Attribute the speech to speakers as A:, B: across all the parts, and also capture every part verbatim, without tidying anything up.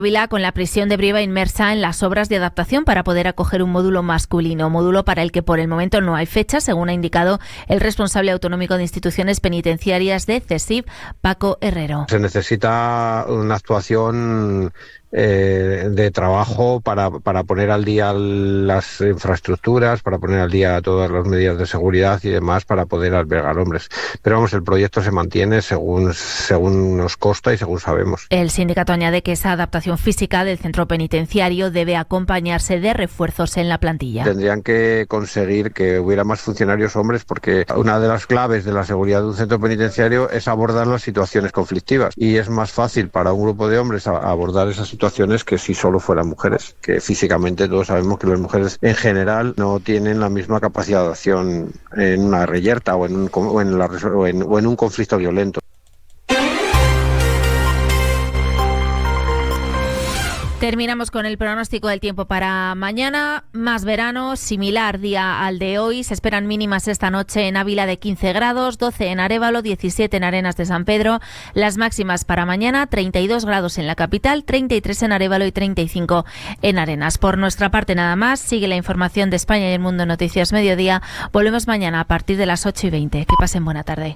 A: Ávila con la prisión de Brieva inmersa en las obras de adaptación para poder acoger un módulo masculino, módulo para el que por el momento no hay fecha, según ha indicado el responsable autonómico de instituciones penitenciarias de CESIF, Paco Herrero.
B: Se necesita una actuación eh, de trabajo para, para poner al día las infraestructuras, para poner al día todas las medidas de seguridad y demás para poder albergar hombres. Pero vamos, el proyecto se mantiene según, según nos consta y según sabemos.
A: El sindicato añade que esa adaptación física del centro penitenciario debe acompañarse de refuerzos en la plantilla.
B: Tendrían que conseguir que hubiera más funcionarios hombres, porque una de las claves de la seguridad de un centro penitenciario es abordar las situaciones conflictivas, y es más fácil para un grupo de hombres abordar esas situaciones que si solo fueran mujeres, que físicamente todos sabemos que las mujeres en general no tienen la misma capacidad de acción en una reyerta o en un, o en la, o en, o en un conflicto violento.
A: Terminamos con el pronóstico del tiempo para mañana. Más verano, similar día al de hoy. Se esperan mínimas esta noche en Ávila de quince grados, doce en Arévalo, diecisiete en Arenas de San Pedro. Las máximas para mañana, treinta y dos grados en la capital, treinta y tres en Arévalo y treinta y cinco en Arenas. Por nuestra parte nada más. Sigue la información de España y el mundo en Noticias Mediodía. Volvemos mañana a partir de las ocho y veinte. Que pasen buena tarde.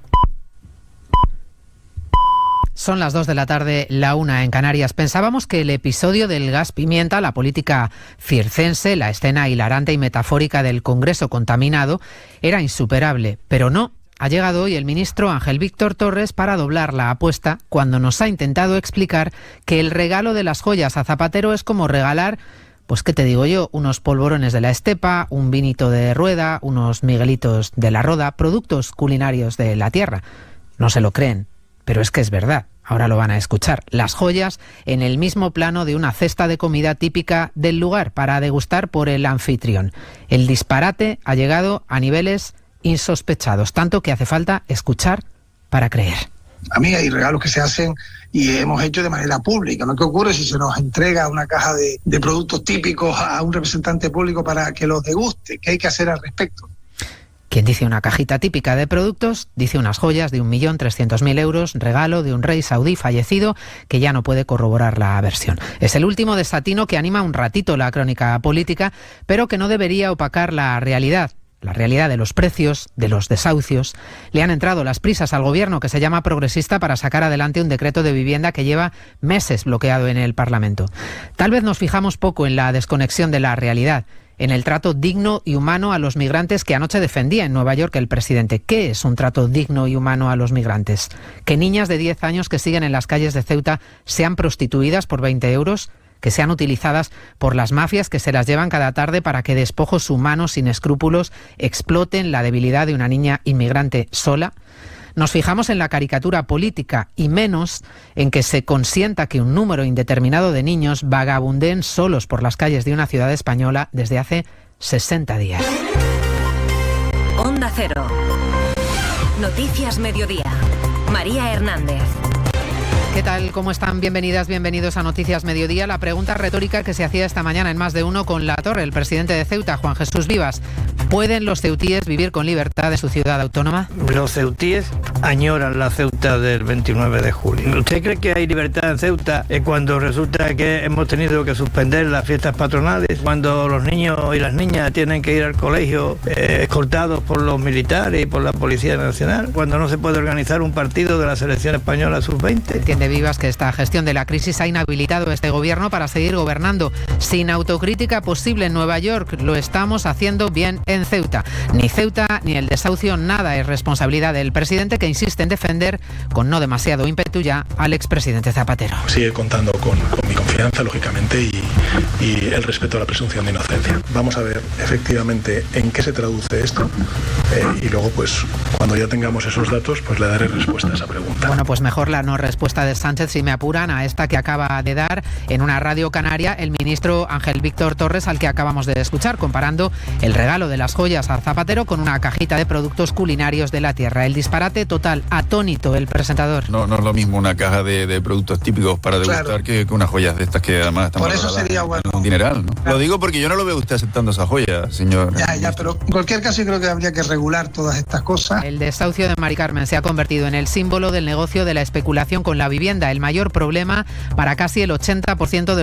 C: Son las dos de la tarde, la una en Canarias. Pensábamos que el episodio del gas pimienta, la política circense, la escena hilarante y metafórica del Congreso contaminado, era insuperable, pero no. Ha llegado hoy el ministro Ángel Víctor Torres para doblar la apuesta cuando nos ha intentado explicar que el regalo de las joyas a Zapatero es como regalar, pues qué te digo yo, unos polvorones de la estepa, un vinito de rueda, unos miguelitos de la roda, productos culinarios de la tierra. No se lo creen. Pero es que es verdad, ahora lo van a escuchar. Las joyas en el mismo plano de una cesta de comida típica del lugar para degustar por el anfitrión. El disparate ha llegado a niveles insospechados, tanto que hace falta escuchar para creer.
D: A mí hay regalos que se hacen y hemos hecho de manera pública, ¿no? ¿Qué ocurre si se nos entrega una caja de, de productos típicos a un representante público para que los deguste? ¿Qué hay que hacer al respecto?
C: Quien dice una cajita típica de productos, dice unas joyas de un millón trescientos mil euros, regalo de un rey saudí fallecido que ya no puede corroborar la versión. Es el último desatino que anima un ratito la crónica política, pero que no debería opacar la realidad. La realidad de los precios, de los desahucios. Le han entrado las prisas al gobierno, que se llama progresista, para sacar adelante un decreto de vivienda que lleva meses bloqueado en el Parlamento. Tal vez nos fijamos poco en la desconexión de la realidad, en el trato digno y humano a los migrantes que anoche defendía en Nueva York el presidente. ¿Qué es un trato digno y humano a los migrantes? ¿Que niñas de diez años que siguen en las calles de Ceuta sean prostituidas por veinte euros? ¿Que sean utilizadas por las mafias que se las llevan cada tarde para que despojos humanos sin escrúpulos exploten la debilidad de una niña inmigrante sola? Nos fijamos en la caricatura política y menos en que se consienta que un número indeterminado de niños vagabundeen solos por las calles de una ciudad española desde hace sesenta días.
E: Onda Cero. Noticias Mediodía. María Hernández.
C: ¿Qué tal? ¿Cómo están? Bienvenidas, bienvenidos a Noticias Mediodía. La pregunta retórica que se hacía esta mañana en Más de Uno con La Torre, el presidente de Ceuta, Juan Jesús Vivas. ¿Pueden los ceutíes vivir con libertad en su ciudad autónoma?
F: Los ceutíes añoran la Ceuta del veintinueve de julio. ¿Usted cree que hay libertad en Ceuta cuando resulta que hemos tenido que suspender las fiestas patronales? Cuando los niños y las niñas tienen que ir al colegio eh, escoltados por los militares y por la Policía Nacional? Cuando no se puede organizar un partido de la selección española sub veinte.
C: Entiende Vivas que esta gestión de la crisis ha inhabilitado a este gobierno para seguir gobernando. Sin autocrítica posible en Nueva York, lo estamos haciendo bien en Ceuta. Ni Ceuta ni el desahucio, nada es responsabilidad del presidente, que insiste en defender, con no demasiado ímpetu ya, al expresidente Zapatero.
G: Sigue contando con, con mi confianza, lógicamente, y, y el respeto a la presunción de inocencia. Vamos a ver efectivamente en qué se traduce esto eh, y luego, pues, cuando ya tengamos esos datos, pues le daré respuesta a esa pregunta.
C: Bueno, pues mejor la no respuesta de Sánchez, si me apuran, a esta que acaba de dar en una radio canaria el ministro Ángel Víctor Torres, al que acabamos de escuchar, comparando el regalo de las joyas a Zapatero con una cajita de productos culinarios de la tierra. El disparate total, atónito el presentador.
H: No, no es lo mismo una caja de, de productos típicos para degustar, claro, que, que unas joyas de estas que además están
D: por eso sería bueno.
H: Un dineral, ¿no? Claro. Lo digo porque yo no lo veo usted aceptando esa joya, señor.
D: Ya, ya, pero en cualquier caso yo creo que habría que regular todas estas cosas.
C: El desahucio de Mari Carmen se ha convertido en el símbolo del negocio de la especulación con la vivienda, el mayor problema para casi el ochenta por ciento de